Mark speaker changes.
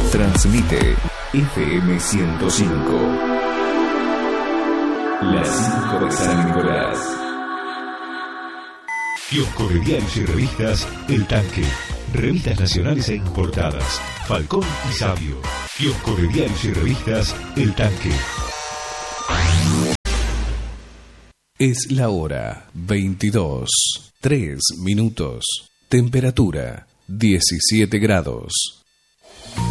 Speaker 1: Transmite FM 105. Las 5 de San Nicolás.
Speaker 2: Kiosco de diarios y revistas El Tanque. Revistas nacionales e importadas. Falcón y Sabio. Kiosco de diarios y revistas El Tanque.
Speaker 1: Es la hora 22:03. Temperatura 17 grados.